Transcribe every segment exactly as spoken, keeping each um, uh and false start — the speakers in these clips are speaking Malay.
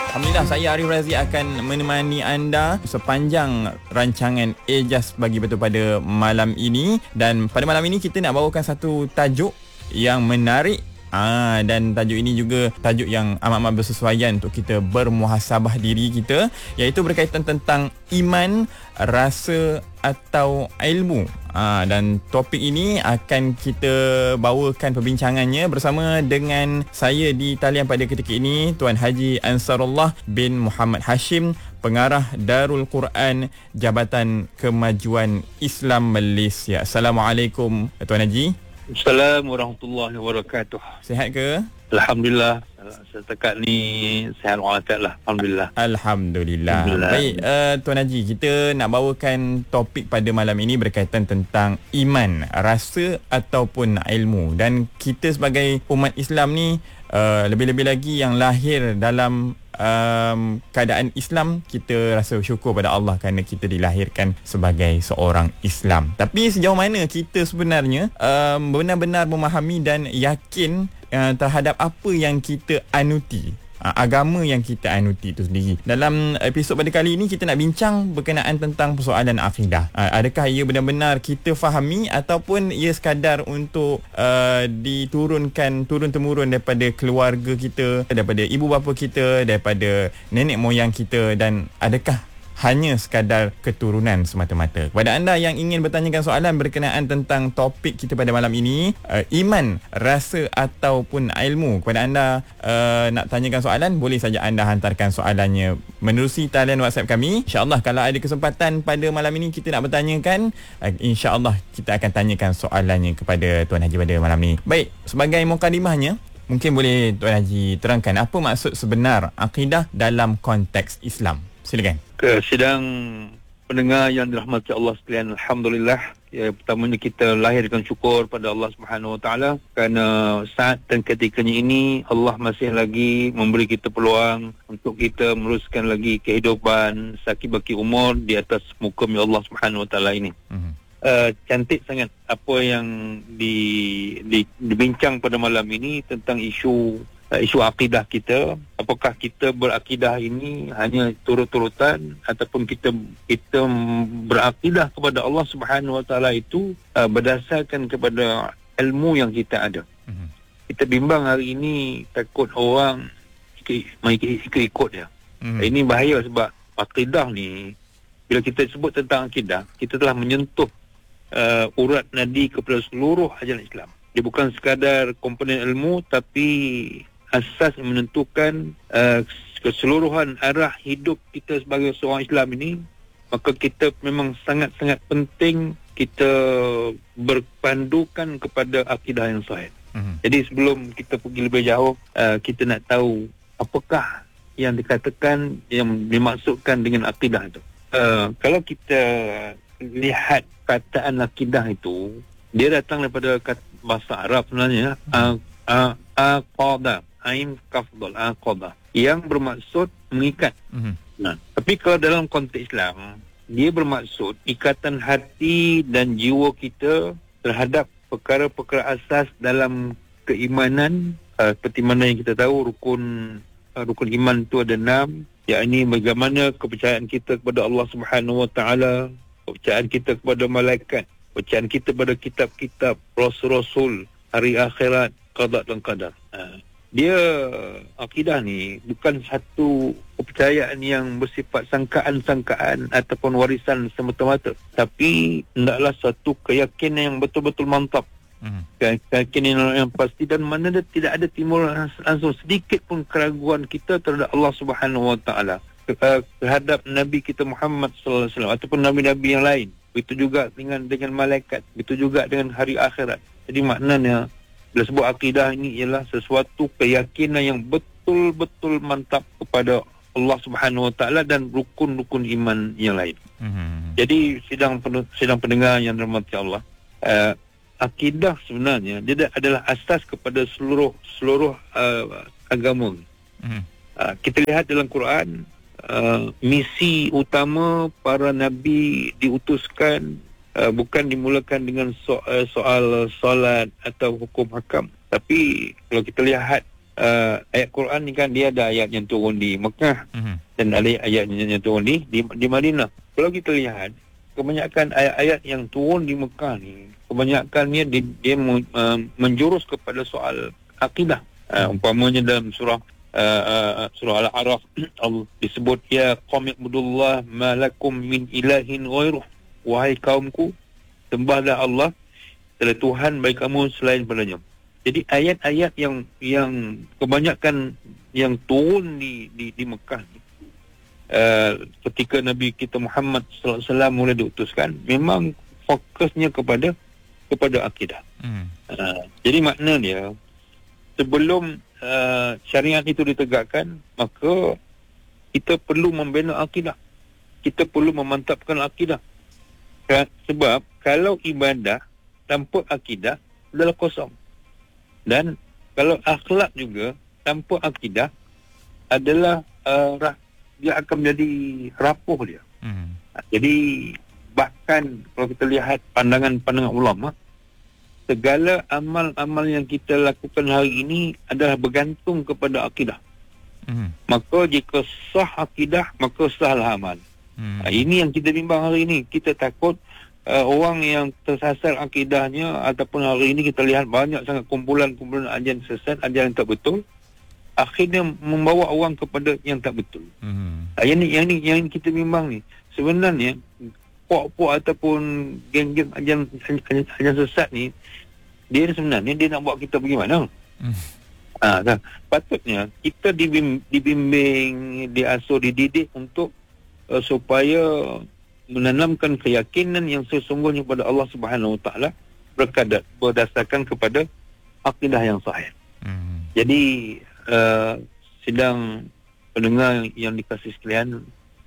Alhamdulillah, saya Arif Razi akan menemani anda sepanjang rancangan Ejaz Bagi Betul pada malam ini. Dan pada malam ini kita nak bawakan satu tajuk yang menarik. Ah, dan tajuk ini juga tajuk yang amat-amat bersesuaian untuk kita bermuhasabah diri kita, iaitu berkaitan tentang iman, rasa atau ilmu. Ah, dan topik ini akan kita bawakan perbincangannya bersama dengan saya di talian pada ketika ini, Tuan Haji Ansarullah bin Muhammad Hashim, Pengarah Darul Quran Jabatan Kemajuan Islam Malaysia. Assalamualaikum Tuan Haji. Assalamualaikum warahmatullahi wabarakatuh. Sihat ke? Alhamdulillah. Setakat ni sihat walafiat lah. Alhamdulillah. Alhamdulillah. Alhamdulillah. Baik, uh, Tuan Haji, kita nak bawakan topik pada malam ini berkaitan tentang iman, rasa ataupun ilmu. Dan kita sebagai umat Islam ni, uh, lebih-lebih lagi yang lahir dalam Um, keadaan Islam, kita rasa syukur pada Allah kerana kita dilahirkan sebagai seorang Islam. Tapi sejauh mana kita sebenarnya um, benar-benar memahami dan yakin uh, terhadap apa yang kita anuti, uh, agama yang kita anuti itu sendiri. Dalam episod pada kali ini kita nak bincang berkenaan tentang persoalan akidah. Uh, adakah ia benar-benar kita fahami ataupun ia sekadar untuk uh, diturunkan turun-temurun daripada keluarga kita, daripada ibu bapa kita, daripada nenek moyang kita, dan adakah hanya sekadar keturunan semata-mata? Kepada anda yang ingin bertanyakan soalan berkenaan tentang topik kita pada malam ini, uh, iman, rasa ataupun ilmu, kepada anda uh, nak tanyakan soalan, boleh saja anda hantarkan soalannya menerusi talian WhatsApp kami. InsyaAllah kalau ada kesempatan pada malam ini kita nak bertanyakan, uh, InsyaAllah kita akan tanyakan soalannya kepada Tuan Haji pada malam ini. Baik, sebagai mukadimahnya, mungkin boleh Tuan Haji terangkan apa maksud sebenar akidah dalam konteks Islam. Silakan. Ke sidang pendengar yang dirahmati Allah sekalian, alhamdulillah. Ya, pertamanya kita lahirkan syukur pada Allah Subhanahu Wa Taala kerana saat dan ketikanya ini Allah masih lagi memberi kita peluang untuk kita meneruskan lagi kehidupan sakit-baki umur di atas muka Allah Subhanahu Wa Taala ini. Uh-huh. Uh, cantik sangat apa yang di, di dibincang pada malam ini tentang isu uh, isu akidah kita. Apakah kita berakidah ini hanya turut-turutan ataupun kita kita berakidah kepada Allah Subhanahu Wa Taala itu uh, berdasarkan kepada ilmu yang kita ada. Uh-huh. Kita bimbang hari ini takut orang ikut-ikut ya. Uh-huh. Ini bahaya sebab akidah ni, bila kita sebut tentang akidah, kita telah menyentuh Uh, urat nadi kepada seluruh ajaran Islam. Dia bukan sekadar komponen ilmu, tapi asas yang menentukan uh, keseluruhan arah hidup kita sebagai seorang Islam ini. Maka kita memang sangat-sangat penting kita berpandukan kepada akidah yang sahih. Uh-huh. Jadi sebelum kita pergi lebih jauh, uh, kita nak tahu apakah yang dikatakan, yang dimaksudkan dengan akidah itu. Uh, kalau kita lihat kataan akidah itu, dia datang daripada kata bahasa Arab sebenarnya, aqada, ain kafdal, aqada, yang bermaksud mengikat. Uh-huh. Nah, tapi kalau dalam konteks Islam, dia bermaksud ikatan hati dan jiwa kita terhadap perkara-perkara asas dalam keimanan. Uh, seperti mana yang kita tahu, rukun uh, rukun iman itu ada enam, yakni bagaimana kepercayaan kita kepada Allah Subhanahu Wa Taala, kepercayaan kita kepada malaikat, kepercayaan kita pada kitab-kitab, rasul-rasul, hari akhirat, qada dan qadar. Ha. Dia, akidah ni bukan satu kepercayaan yang bersifat sangkaan-sangkaan ataupun warisan semata-mata, tapi hendaklah satu keyakinan yang betul-betul mantap. Hmm. Keyakinan yang pasti, dan mana dia tidak ada timbul langsung sedikit pun keraguan kita terhadap Allah Subhanahu Wa Taala, terhadap Nabi kita Muhammad sallallahu alaihi wasallam ataupun nabi-nabi yang lain. Begitu juga dengan dengan malaikat, begitu juga dengan hari akhirat. Jadi maknanya bila sebut akidah ini ialah sesuatu keyakinan yang betul-betul mantap kepada Allah Subhanahu Wa Taala dan rukun-rukun iman yang lain. Mm-hmm. Jadi sidang sidang pendengar yang dirahmati Allah, uh, akidah sebenarnya dia adalah asas kepada seluruh seluruh uh, agama. Mm-hmm. Uh, kita lihat dalam Quran, Uh, misi utama para nabi diutuskan uh, bukan dimulakan dengan so- uh, soal solat atau hukum hakam, tapi kalau kita lihat uh, ayat Quran ni kan dia ada ayat yang turun di Mekah uh-huh. dan ada ayat yang, yang turun di, di di Madinah. Kalau kita lihat kebanyakan ayat-ayat yang turun di Mekah ni, kebanyakannya dia, dia uh, menjurus kepada soal akidah. Uh, umpamanya dalam surah uh, uh, surah Al-A'raf Allah disebut ya qaum ibudullah ma lakum min ilahin ghairuh, wahai kaumku sembahlah Allah, tiada Tuhan bagi kamu selain padanya. Jadi ayat-ayat yang yang kebanyakan yang turun di di, di Mekah ni, uh, ketika Nabi kita Muhammad sallallahu alaihi wasallam mula diutuskan, memang fokusnya kepada kepada akidah. Hmm. Uh, jadi maknanya sebelum uh, syariat itu ditegakkan, maka kita perlu membina akidah. Kita perlu memantapkan akidah. Sebab kalau ibadah tanpa akidah adalah kosong. Dan kalau akhlak juga tanpa akidah adalah uh, dia akan menjadi rapuh dia. Hmm. Jadi bahkan kalau kita lihat pandangan-pandangan ulama, segala amal-amal yang kita lakukan hari ini adalah bergantung kepada akidah. Hmm. Maka jika sah akidah, maka sahlah amal. Hmm. Ini yang kita bimbang hari ini. Kita takut uh, orang yang tersasar akidahnya, ataupun hari ini kita lihat banyak sangat kumpulan-kumpulan ajaran sesat, ajaran tak betul, akhirnya membawa orang kepada yang tak betul. Hmm. Uh, yang ni yang ni yang kita bimbang ni. Sebenarnya puak-puak ataupun geng-geng ajaran ajaran sesat ni, dia sebenarnya dia nak buat kita bagaimana? Hmm. Ah, kan? Patutnya kita dibimbing, dibimbing, diasuh, dididik untuk uh, supaya menanamkan keyakinan yang sesungguhnya pada Allah Subhanahu Wa Taala berkadat berdasarkan kepada akidah yang sahih. Hmm. Jadi uh, sidang pendengar yang dikasihi sekalian,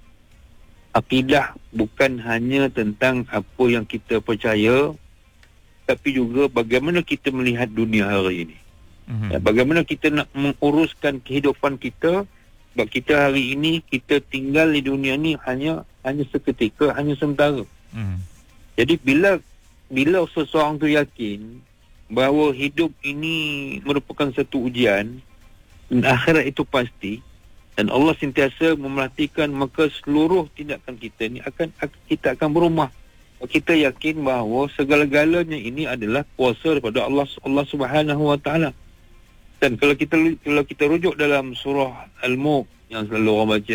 akidah bukan hanya tentang apa yang kita percaya, tapi juga bagaimana kita melihat dunia hari ini. Mm-hmm. Bagaimana kita nak menguruskan kehidupan kita. Sebab kita hari ini, kita tinggal di dunia ni hanya hanya seketika, hanya sementara. Mm-hmm. Jadi bila bila seseorang tu yakin bahawa hidup ini merupakan satu ujian dan akhirat itu pasti, dan Allah sentiasa memerhatikan, maka seluruh tindakan kita ni akan kita akan berumah. Kita yakin bahawa segala-galanya ini adalah kuasa daripada Allah Allah Subhanahu Wa Taala. Dan kalau kita kalau kita rujuk dalam surah Al-Mulk yang selalu orang baca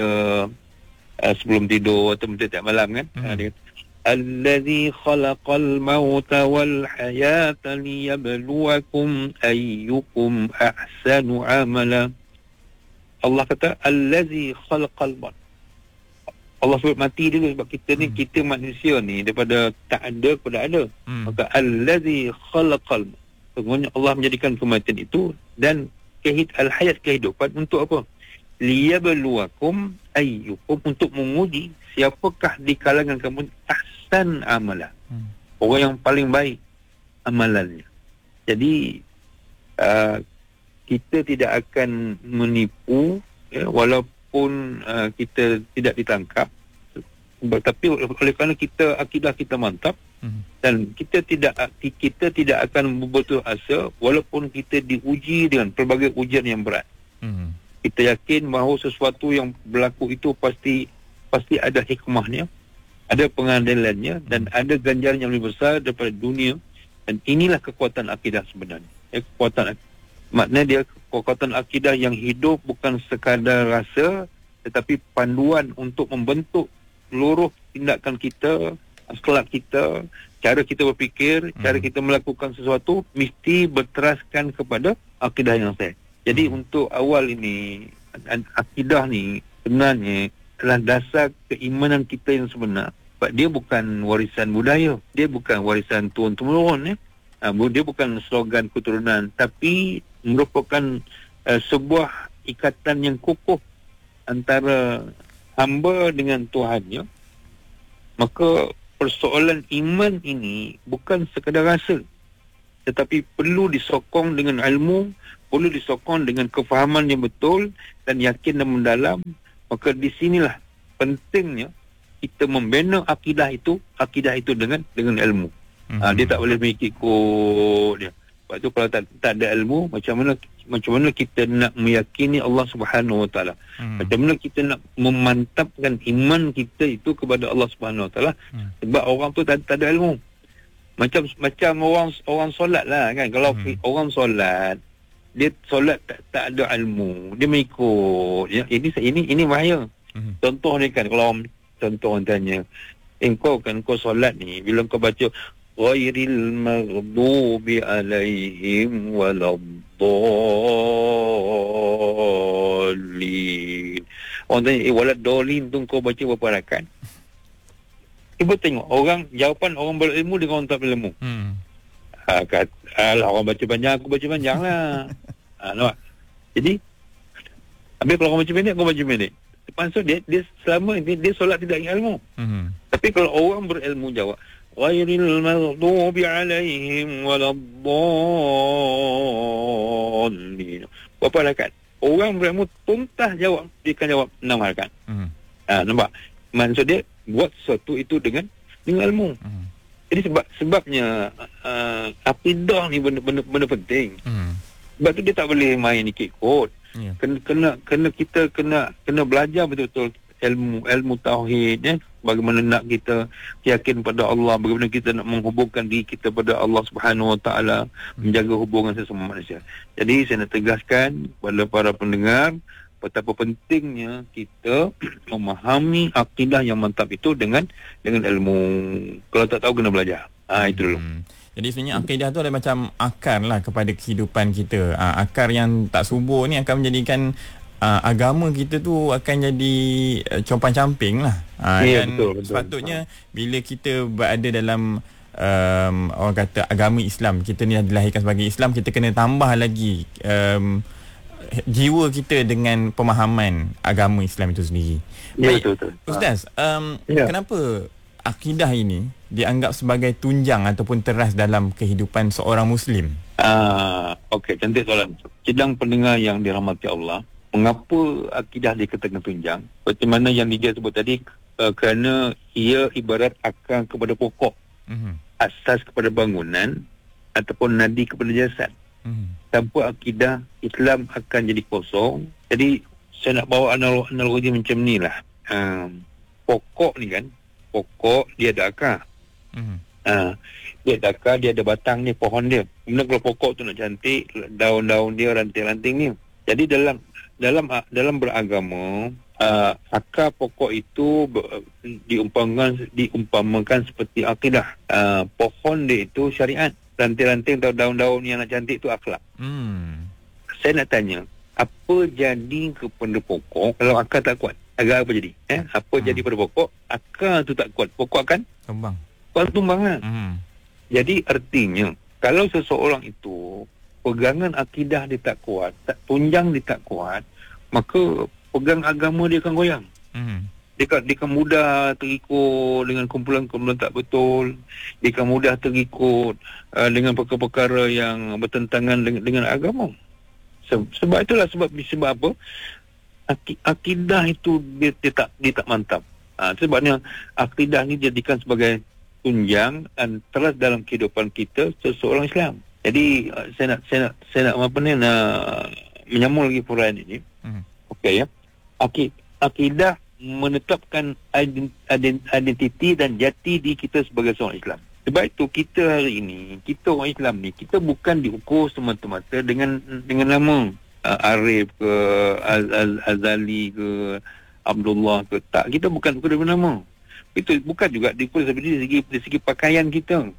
uh, sebelum tidur atau setiap malam kan, hmm. dia kata allazi khalaqal mauta wal hayata liyabluwakum ayyukum ahsanu amala. Allah kata allazi khalaqal maut. Allah sebut mati dulu sebab kita ni, hmm. kita manusia ni daripada tak ada kepada ada. Hmm. Maka allazi khalaqal maut. Sebenarnya Allah menjadikan kematian itu dan kehid al-hayat kehidupan untuk apa? Liyabluwakum ayyukum, untuk menguji siapakah di kalangan kamu ahsan amala. Hmm. Orang yang paling baik amalannya. Jadi uh, kita tidak akan menipu ya, walaupun uh, kita tidak ditangkap, tapi oleh kerana kita akidah kita mantap, hmm. dan kita tidak kita tidak akan berputus asa walaupun kita diuji dengan pelbagai ujian yang berat. Hmm. Kita yakin bahawa sesuatu yang berlaku itu pasti pasti ada hikmahnya, ada pengadilannya, dan ada ganjaran yang lebih besar daripada dunia. Dan inilah kekuatan akidah sebenarnya. Ya, kekuatan maknanya dia kekuatan akidah yang hidup bukan sekadar rasa, tetapi panduan untuk membentuk seluruh tindakan kita, akhlak kita, cara kita berfikir, hmm. cara kita melakukan sesuatu mesti berteraskan kepada akidah yang sahih. Jadi hmm. untuk awal ini, akidah ni sebenarnya adalah dasar keimanan kita yang sebenar. Sebab dia bukan warisan budaya, dia bukan warisan turun-temurun, ya. Ha, dia bukan slogan keturunan, tapi merupakan uh, sebuah ikatan yang kukuh antara hamba dengan Tuhannya. Maka persoalan iman ini bukan sekadar rasa, tetapi perlu disokong dengan ilmu, perlu disokong dengan kefahaman yang betul dan yakin dan mendalam. Maka di sinilah pentingnya kita membina akidah itu, akidah itu dengan dengan ilmu. Mm-hmm. Ha, dia tak boleh mengikut dia. Sebab tu kalau tak, tak ada ilmu, macam mana macam mana kita nak meyakini Allah Subhanahu Wa Taala. Hmm. Macam mana kita nak memantapkan iman kita itu kepada Allah Subhanahu Wa Taala. Hmm. Sebab orang tu tak, tak ada ilmu. Macam macam orang orang solat lah kan. Kalau hmm. orang solat, dia solat tak, tak ada ilmu, dia mengikut. Ya, ini ini ini bahaya. Hmm. Contoh ni kan, kalau orang, contoh orang tanya, eh, kau kan kau solat ni, bila kau baca ghairil maghdubi alaihim waladdallin. Orang tanya, eh waladdallin tu kau baca berapa rakaat? Ibu tengok orang, jawapan orang berilmu dengan orang tak berilmu. Hmm. Ha, kat, alah, orang baca panjang, aku baca panjang lah. Ha, nampak? Jadi, habis kalau orang baca pendek, aku baca pendek. Maksud dia, dia selama ini, dia solat tidak ingat ilmu. Hmm. Tapi kalau orang berilmu jawab, ghairil maghdubi alaihim waladdallin. Berapa rakaat? Orang berilmu tuntas jawab, dia akan jawab enam rakaat. Hmm. Ha, nampak? Maksud dia, buat sesuatu itu dengan dengan ilmu. Hmm. Jadi sebab sebabnya uh, akidah ni benda, benda, benda penting. Hmm. Sebab tu dia tak boleh main ikut-ikut. Yeah. Kena, kena kena kita kena kena belajar betul-betul ilmu ilmu tauhid, ya. Bagaimana nak kita yakin pada Allah, bagaimana kita nak menghubungkan diri kita pada Allah Subhanahu Wa Taala, menjaga hubungan sesama manusia. Jadi saya nak tegaskan kepada para pendengar betapa pentingnya kita memahami akidah yang mantap itu dengan dengan ilmu. Kalau tak tahu kena belajar. Ah, itu dulu. Hmm. Jadi sebenarnya akidah tu ada macam akar lah kepada kehidupan kita. Ah, akar yang tak subur ni akan menjadikan uh, agama kita tu akan jadi uh, compang-camping lah. Uh, ya, dan betul, betul. sepatutnya bila kita berada dalam um, orang kata agama Islam, kita ni dilahirkan sebagai Islam, kita kena tambah lagi um, jiwa kita dengan pemahaman agama Islam itu sendiri. Ya, Baik, betul, betul. Ustaz, um, ya. kenapa akidah ini dianggap sebagai tunjang ataupun teras dalam kehidupan seorang Muslim? Ah, okey, cantik soalan. Sidang pendengar yang dirahmati Allah, mengapa akidah dikatakan tunjang? Seperti mana yang dia sebut tadi, uh, kerana ia ibarat akar kepada pokok, mm-hmm. asas kepada bangunan, ataupun nadi kepada jasad. Mm-hmm. Tanpa akidah, Islam akan jadi kosong. Jadi saya nak bawa analogi, analogi macam ni lah. Um, pokok ni kan, pokok dia ada akar. Mm-hmm. Uh, dia ada akar, dia ada batang ni, pohon dia. Kemudian kalau pokok tu nak cantik, daun-daun dia, ranting-ranting ni. Jadi dalam dalam dalam beragama, uh, akar pokok itu ber, diumpamakan diumpamakan seperti akidah. Uh, pohon dia itu syariat. Ranting-ranting atau daun-daun yang nak cantik itu akhlak. Hmm. Saya nak tanya, apa jadi kepada pokok kalau akar tak kuat? Agak apa jadi? Eh? Apa hmm. jadi pada pokok? Akar tu tak kuat. Pokok akan? Tumbang. Kuat tumbang kan? Hmm. Jadi artinya, kalau seseorang itu pegangan akidah dia tak kuat, tak tunjang dia tak kuat, maka pegang agama dia akan goyang. Hmm. Dia kan, dia kan mudah terikut dengan kumpulan-kumpulan tak betul. Dia kan mudah terikut uh, dengan perkara-perkara yang bertentangan dengan, dengan agama. Se- sebab itulah sebab sebab apa? Ak- akidah itu dia, dia tak dia tak mantap. Uh, sebabnya akidah ni dijadikan sebagai tunjang dan teras dalam kehidupan kita seseorang Islam. Jadi uh, saya nak saya nak saya nak apa ni nak menyambung lagi persoalan ini. Hmm. Okey ya. Akid, akidah menetapkan identiti dan jati diri kita sebagai seorang Islam. Sebab itu kita hari ini, kita orang Islam ni, kita bukan diukur semata-mata dengan dengan nama uh, Arif ke Az- Az- Azali ke Abdullah ke, tak, kita bukan ukur dengan nama. Itu bukan juga diukur dari segi dari segi pakaian kita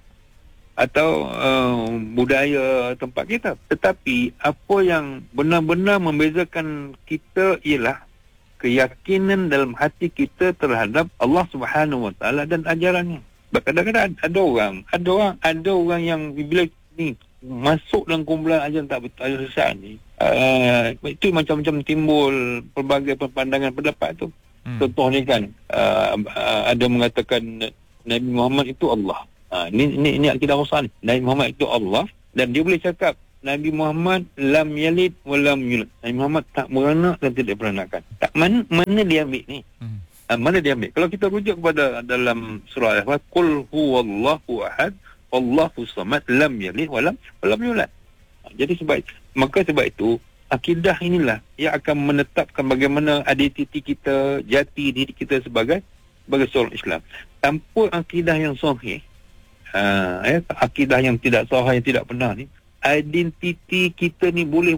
atau uh, budaya tempat kita. Tetapi apa yang benar-benar membezakan kita ialah keyakinan dalam hati kita terhadap Allah Subhanahu Wa Taala dan ajarannya. Kadang-kadang ada orang, ada orang, ada orang yang bila ni masuk dalam kumpulan ajaran tak betul, ajaran sesat ni, uh, itu macam-macam timbul pelbagai pandangan pendapat tu. Hmm. Contoh ni kan, uh, ada mengatakan Nabi Muhammad itu Allah. Uh, ini ini ini akidah Rasul ni. Nabi Muhammad itu Allah dan dia boleh cakap Nabi Muhammad lam yalid wa lam yulad. Nabi Muhammad tak beranak dan tidak beranakkan. Tak, mana mana dia ambil ni? Hmm. Uh, mana dia ambil? Kalau kita rujuk kepada dalam surah Al-Ikhlas, qul huwallahu ahad, Allahu samad, lam yalid wa lam wa lam yulad. Uh, jadi sebab Maka sebab itu, akidah inilah yang akan menetapkan bagaimana identiti kita, jati diri kita sebagai sebagai seorang Islam. Tanpa akidah yang sahih, uh, eh, akidah yang tidak sahih, yang tidak benar ni, identiti kita ni boleh